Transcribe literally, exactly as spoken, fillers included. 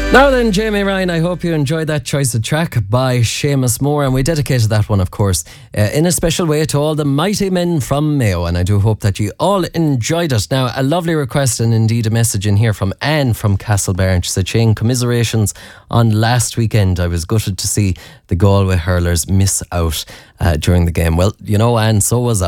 Now then, Jamie Ryan, I hope you enjoyed that choice of track by Seamus Moore, and we dedicated that one, of course, uh, in a special way to all the mighty men from Mayo, and I do hope that you all enjoyed it. Now, a lovely request and indeed a message in here from Anne from Castlebar, and she said, Shane, commiserations on last weekend. I was gutted to see the Galway hurlers miss out uh, during the game. Well, you know, Anne, so was I.